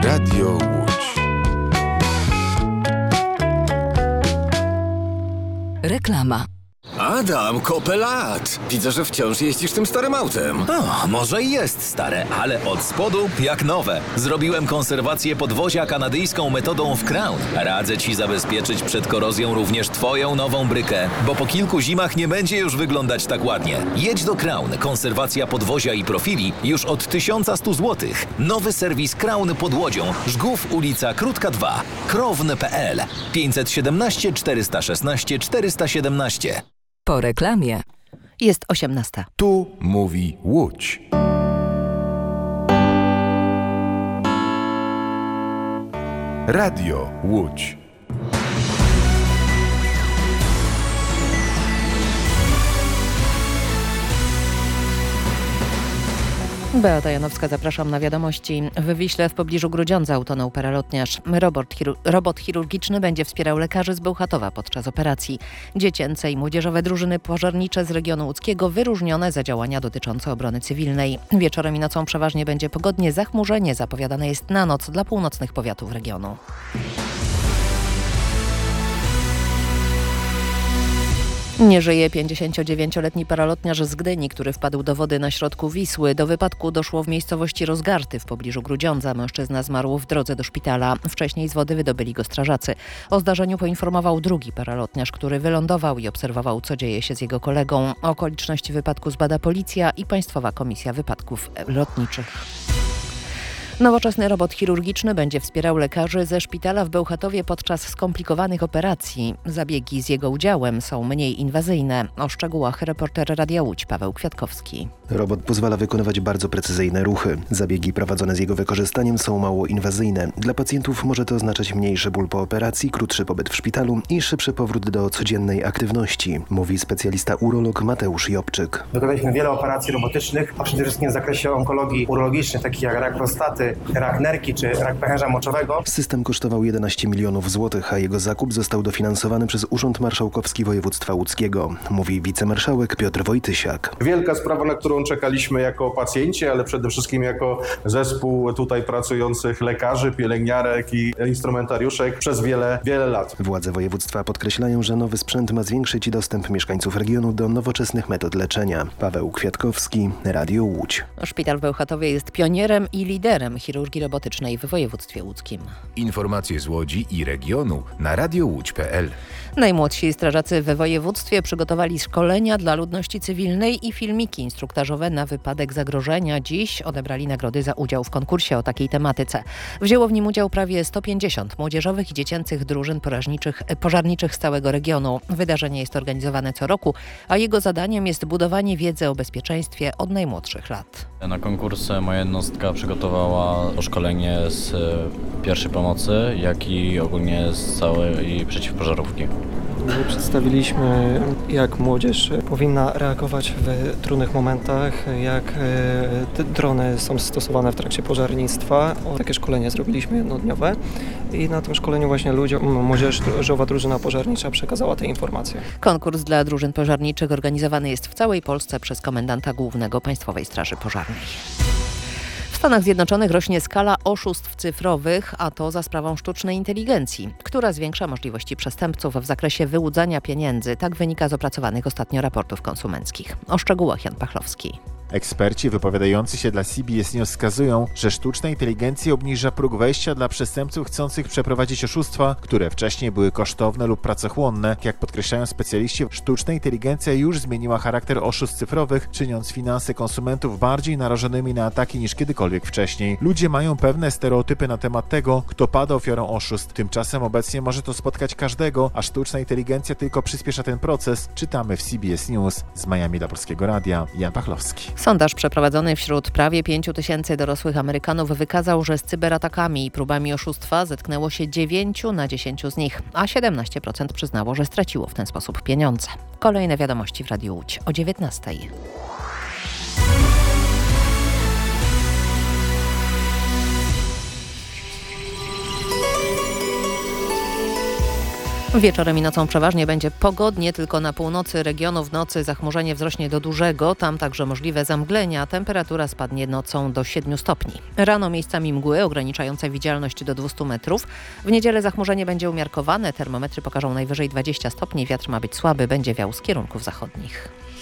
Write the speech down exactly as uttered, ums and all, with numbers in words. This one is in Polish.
Radio Łódź. Reklama. Adam, kopę lat. Widzę, że wciąż jeździsz tym starym autem. O, może i jest stare, ale od spodu jak nowe. Zrobiłem konserwację podwozia kanadyjską metodą w Crown. Radzę Ci zabezpieczyć przed korozją również Twoją nową brykę, bo po kilku zimach nie będzie już wyglądać tak ładnie. Jedź do Crown. Konserwacja podwozia i profili już od tysiąc sto złotych. Nowy serwis Crown pod Łodzią. Żgów, ulica Krótka dwa. Krown kropka p l pięćset siedemnaście czterysta szesnaście czterysta siedemnaście. Po reklamie. Jest osiemnasta. Tu mówi Łódź. Radio Łódź. Beata Janowska, zapraszam na wiadomości. W Wiśle w pobliżu Grudziądza utonął paralotniarz. Robot, chiru- robot chirurgiczny będzie wspierał lekarzy z Bełchatowa podczas operacji. Dziecięce i młodzieżowe drużyny pożarnicze z regionu łódzkiego wyróżnione za działania dotyczące obrony cywilnej. Wieczorem i nocą przeważnie będzie pogodnie, zachmurzenie zapowiadane jest na noc dla północnych powiatów regionu. Nie żyje pięćdziesięciodziewięcioletni paralotniarz z Gdyni, który wpadł do wody na środku Wisły. Do wypadku doszło w miejscowości Rozgarty w pobliżu Grudziądza. Mężczyzna zmarł w drodze do szpitala. Wcześniej z wody wydobyli go strażacy. O zdarzeniu poinformował drugi paralotniarz, który wylądował i obserwował, co dzieje się z jego kolegą. Okoliczności wypadku zbada policja i Państwowa Komisja Wypadków Lotniczych. Nowoczesny robot chirurgiczny będzie wspierał lekarzy ze szpitala w Bełchatowie podczas skomplikowanych operacji. Zabiegi z jego udziałem są mniej inwazyjne. O szczegółach reporter Radia Łódź Paweł Kwiatkowski. Robot pozwala wykonywać bardzo precyzyjne ruchy. Zabiegi prowadzone z jego wykorzystaniem są mało inwazyjne. Dla pacjentów może to oznaczać mniejszy ból po operacji, krótszy pobyt w szpitalu i szybszy powrót do codziennej aktywności, mówi specjalista urolog Mateusz Jobczyk. Wykonaliśmy wiele operacji robotycznych, a przede wszystkim w zakresie onkologii urologicznej, takich jak rak prostaty, rak nerki czy rak pęcherza moczowego. System kosztował jedenaście milionów złotych, a jego zakup został dofinansowany przez Urząd Marszałkowski Województwa Łódzkiego, mówi wicemarszałek Piotr Wojtysiak. Wielka sprawa, na którą czekaliśmy jako pacjenci, ale przede wszystkim jako zespół tutaj pracujących lekarzy, pielęgniarek i instrumentariuszek przez wiele, wiele lat. Władze województwa podkreślają, że nowy sprzęt ma zwiększyć dostęp mieszkańców regionu do nowoczesnych metod leczenia. Paweł Kwiatkowski, Radio Łódź. Szpital w Bełchatowie jest pionierem i liderem chirurgii robotycznej w województwie łódzkim. Informacje z Łodzi i regionu na radio łódź kropka p l. Najmłodsi strażacy we województwie przygotowali szkolenia dla ludności cywilnej i filmiki instruktażowe na wypadek zagrożenia. Dziś odebrali nagrody za udział w konkursie o takiej tematyce. Wzięło w nim udział prawie sto pięćdziesiąt młodzieżowych i dziecięcych drużyn pożarniczych, pożarniczych z całego regionu. Wydarzenie jest organizowane co roku, a jego zadaniem jest budowanie wiedzy o bezpieczeństwie od najmłodszych lat. Na konkurs moja jednostka przygotowała szkolenie z pierwszej pomocy, jak i ogólnie z całej przeciwpożarówki. Przedstawiliśmy, jak młodzież powinna reagować w trudnych momentach, jak te drony są stosowane w trakcie pożarnictwa. Takie szkolenie zrobiliśmy jednodniowe i na tym szkoleniu właśnie ludziom, młodzieżowa drużyna pożarnicza przekazała te informacje. Konkurs dla drużyn pożarniczych organizowany jest w całej Polsce przez komendanta głównego Państwowej Straży Pożarnej. W Stanach Zjednoczonych rośnie skala oszustw cyfrowych, a to za sprawą sztucznej inteligencji, która zwiększa możliwości przestępców w zakresie wyłudzania pieniędzy. Tak wynika z opracowanych ostatnio raportów konsumenckich. O szczegółach Jan Pachlowski. Eksperci wypowiadający się dla C B S News wskazują, że sztuczna inteligencja obniża próg wejścia dla przestępców chcących przeprowadzić oszustwa, które wcześniej były kosztowne lub pracochłonne. Jak podkreślają specjaliści, sztuczna inteligencja już zmieniła charakter oszustw cyfrowych, czyniąc finanse konsumentów bardziej narażonymi na ataki niż kiedykolwiek wcześniej. Ludzie mają pewne stereotypy na temat tego, kto pada ofiarą oszustw. Tymczasem obecnie może to spotkać każdego, a sztuczna inteligencja tylko przyspiesza ten proces. Czytamy w C B S News. Z Miami dla Polskiego Radia, Jan Pachlowski. Sondaż przeprowadzony wśród prawie pięciu tysięcy dorosłych Amerykanów wykazał, że z cyberatakami i próbami oszustwa zetknęło się dziewięć na dziesięć z nich, a siedemnaście procent przyznało, że straciło w ten sposób pieniądze. Kolejne wiadomości w Radiu Łódź o dziewiętnastej. Wieczorem i nocą przeważnie będzie pogodnie, tylko na północy regionu w nocy zachmurzenie wzrośnie do dużego, tam także możliwe zamglenia, temperatura spadnie nocą do siedmiu stopni. Rano miejscami mgły ograniczające widzialność do dwustu metrów. W niedzielę zachmurzenie będzie umiarkowane, termometry pokażą najwyżej dwadzieścia stopni, wiatr ma być słaby, będzie wiał z kierunków zachodnich.